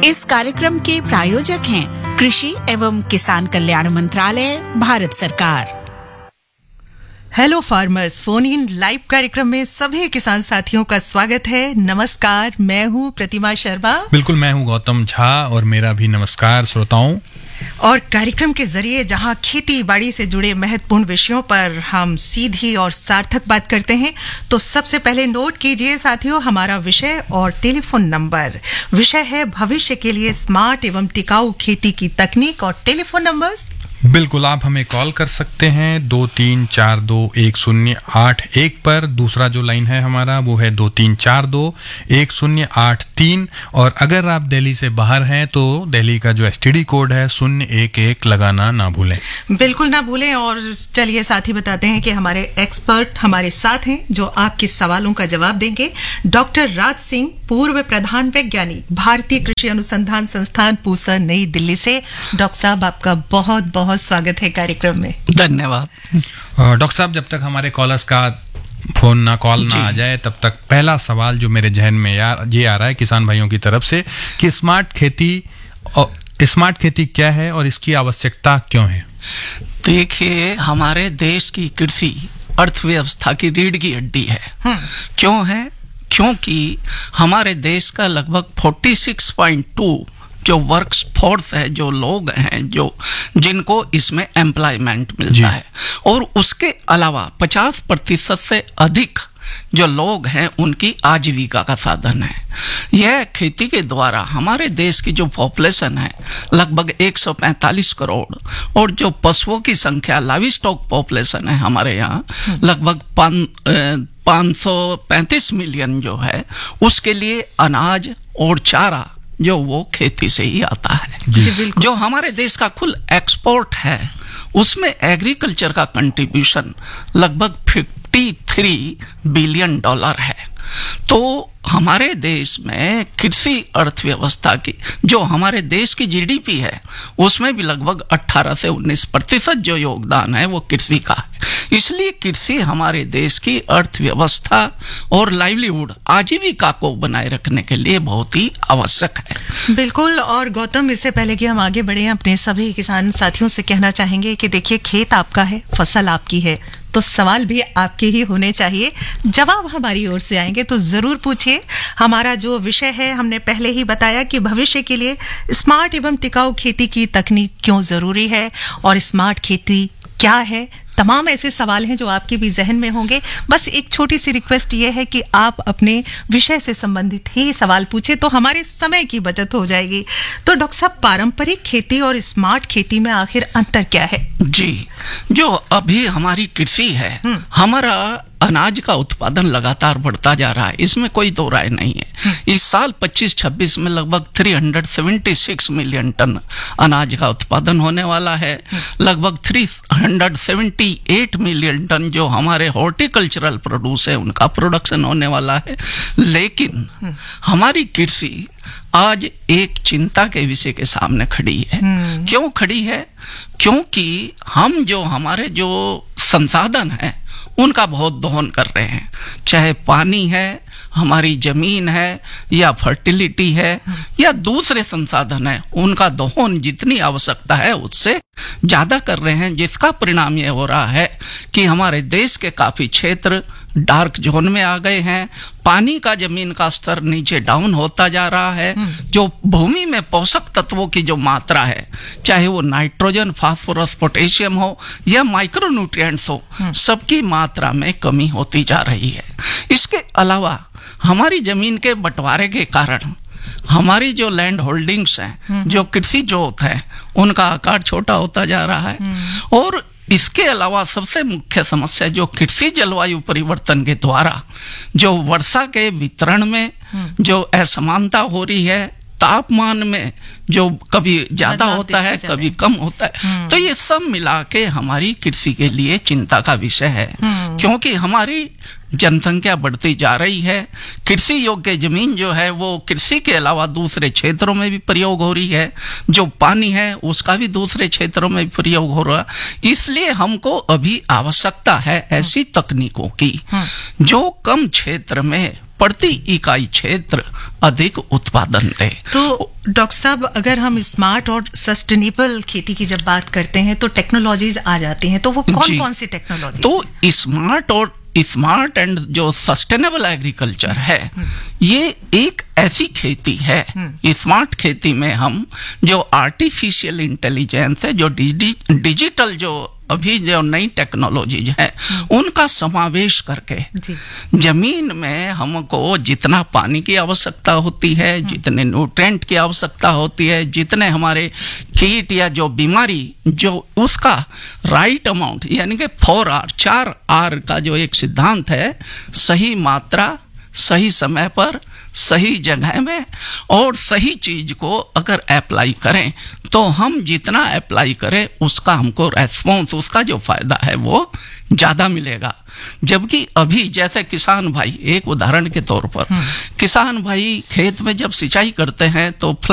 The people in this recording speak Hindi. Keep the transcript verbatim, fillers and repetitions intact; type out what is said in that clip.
इस कार्यक्रम के प्रायोजक हैं कृषि एवं किसान कल्याण मंत्रालय, भारत सरकार। Hello farmers, phone in live कार्यक्रम में सभी किसान साथियों का स्वागत है। नमस्कार, मैं हूं प्रतिमा शर्मा। बिल्कुल, मैं हूं गौतम झा और मेरा भी नमस्कार श्रोताओं। और कार्यक्रम के जरिए जहां खेती बाड़ी से जुड़े महत्वपूर्ण विषयों पर हम सीधी और सार्थक बात करते हैं, तो सबसे पहले नोट कीजिए साथियों हमारा विषय और टेलीफोन नंबर। विषय है भविष्य के लिए स्मार्ट एवं टिकाऊ खेती की तकनीक और टेलीफोन नंबर्स। बिल्कुल, आप हमें कॉल कर सकते हैं दो तीन चार दो एक शून्य आठ एक पर। दूसरा जो लाइन है हमारा वो है दो तीन चार दो एक शून्य आठ तीन। और अगर आप दिल्ली से बाहर हैं तो दिल्ली का जो एसटीडी कोड है शून्य एक एक लगाना ना भूलें। बिल्कुल ना भूलें। और चलिए साथ ही बताते हैं कि हमारे एक्सपर्ट हमारे साथ हैं जो आपके सवालों का जवाब देंगे। डॉक्टर राज सिंह, पूर्व प्रधान वैज्ञानिक, भारतीय कृषि अनुसंधान संस्थान पूसा, नई दिल्ली से। डॉक्टर साहब, आपका बहुत बहुत स्वागत है कार्यक्रम में। धन्यवाद। डॉक्टर साहब, जब तक हमारे कॉलर्स का फोन ना कॉल ना आ जाए तब तक पहला सवाल जो मेरे जहन में यार ये आ रहा है किसान भाइयों की तरफ से कि स्मार्ट खेती और स्मार्ट खेती क्या है और इसकी आवश्यकता क्यों है? देखिए, हमारे देश की कृषि अर्थव्यवस्था की रीढ़ की हड्डी है। क्यों है? क्योंकि हमारे देश का लगभग छियालीस पॉइंट दो जो वर्क्स फोर्स है, जो लोग हैं जो जिनको इसमें एम्प्लॉयमेंट मिलता है, और उसके अलावा पचास प्रतिशत से अधिक जो लोग हैं उनकी आजीविका का साधन है। यह खेती के द्वारा हमारे देश की जो पॉपुलेशन है लगभग एक सौ पैंतालीस करोड़, और जो पशुओं की संख्या लाइव स्टॉक पॉपुलेशन है हमारे यहाँ लगभग पाँच सौ पैंतीस मिलियन जो है, उसके लिए अनाज और चारा जो वो खेती से ही आता है। जो हमारे देश का कुल एक्सपोर्ट है उसमें एग्रीकल्चर का कंट्रीब्यूशन लगभग तिरेपन बिलियन डॉलर है। तो हमारे देश में कृषि अर्थव्यवस्था की जो हमारे देश की जीडीपी है उसमें भी लगभग अठारह से उन्नीस प्रतिशत जो योगदान है वो कृषि का है। इसलिए कृषि हमारे देश की अर्थव्यवस्था और लाइवलीहुड, आजीविका को बनाए रखने के लिए बहुत ही आवश्यक है। बिल्कुल। और गौतम, इससे पहले कि हम आगे बढ़े, अपने सभी किसान साथियों से कहना चाहेंगे कि देखिए, खेत आपका है, फसल आपकी है, तो सवाल भी आपके ही होने चाहिए। जवाब हमारी ओर से आएंगे तो जरूर पूछिए। हमारा जो विषय है हमने पहले ही बताया कि भविष्य के लिए स्मार्ट एवं टिकाऊ खेती की तकनीक क्यों जरूरी है और स्मार्ट खेती क्या है। तमाम ऐसे सवाल हैं जो आपके भी जहन में होंगे। बस एक छोटी सी रिक्वेस्ट ये है कि आप अपने विषय से संबंधित ही सवाल पूछे तो हमारे समय की बचत हो जाएगी। तो डॉक्टर साहब, पारंपरिक खेती और स्मार्ट खेती में आखिर अंतर क्या है? जी, जो अभी हमारी कृषि है, हमारा अनाज का उत्पादन लगातार बढ़ता जा रहा है, इसमें कोई दो राय नहीं है। इस साल पच्चीस छब्बीस में लगभग तीन सौ छिहत्तर मिलियन टन अनाज का उत्पादन होने वाला है। लगभग तीन सौ अठहत्तर मिलियन टन जो हमारे हॉर्टिकल्चरल प्रोड्यूस है उनका प्रोडक्शन होने वाला है। लेकिन हमारी कृषि आज एक चिंता के विषय के सामने खड़ी है। क्यों खड़ी है? क्योंकि हम जो हमारे जो संसाधन है उनका बहुत दोहन कर रहे हैं, चाहे पानी है, हमारी जमीन है, या फर्टिलिटी है, या दूसरे संसाधन है, उनका दोहन जितनी आवश्यकता है उससे ज्यादा कर रहे हैं, जिसका परिणाम यह हो रहा है कि हमारे देश के काफी क्षेत्र डार्क जोन में आ गए हैं। पानी का, जमीन का स्तर नीचे डाउन होता जा रहा है। जो भूमि में पोषक तत्वों की जो मात्रा है, चाहे वो नाइट्रोजन, फास्फोरस, पोटेशियम हो या माइक्रोन्यूट्रिएंट्स हो, सबकी मात्रा में कमी होती जा रही है। इसके अलावा हमारी जमीन के बंटवारे के कारण हमारी जो लैंड होल्डिंग्स हैं, जो कृषि जोत है, उनका आकार छोटा होता जा रहा है। और इसके अलावा सबसे मुख्य समस्या जो कृषि जलवायु परिवर्तन के द्वारा जो वर्षा के वितरण में जो असमानता हो रही है, तापमान में जो कभी ज्यादा होता है कभी कम होता है, तो ये सब मिला के हमारी कृषि के लिए चिंता का विषय है। क्योंकि हमारी जनसंख्या बढ़ती जा रही है, कृषि योग्य जमीन जो है वो कृषि के अलावा दूसरे क्षेत्रों में भी प्रयोग हो रही है, जो पानी है उसका भी दूसरे क्षेत्रों में भी प्रयोग हो रहा है। इसलिए हमको अभी आवश्यकता है ऐसी तकनीकों की जो कम क्षेत्र में प्रति इकाई क्षेत्र अधिक उत्पादन दे। तो डॉक्टर साहब, अगर हम स्मार्ट और सस्टेनेबल खेती की जब बात करते हैं तो टेक्नोलॉजीज आ जाती हैं, तो वो कौन कौन सी टेक्नोलॉजी? तो स्मार्ट और स्मार्ट एंड जो सस्टेनेबल एग्रीकल्चर है ये एक ऐसी खेती है, स्मार्ट खेती में हम जो आर्टिफिशियल इंटेलिजेंस है, जो डिजि, डिजिटल जो अभी जो नई टेक्नोलॉजीज है उनका समावेश करके जमीन में हमको जितना पानी की आवश्यकता होती है, जितने न्यूट्रेंट की आवश्यकता होती है, जितने हमारे कीट या जो बीमारी जो उसका राइट अमाउंट, यानी कि फोर आर चार आर का जो एक सिद्धांत है, सही मात्रा, सही समय पर, सही जगह में और सही चीज को अगर अप्लाई करें तो हम जितना अप्लाई करें उसका हमको रेस्पॉन्स, उसका जो फायदा है वो ज्यादा मिलेगा। जबकि अभी जैसे किसान भाई, एक उदाहरण के तौर पर किसान भाई खेत में जब सिंचाई करते हैं तो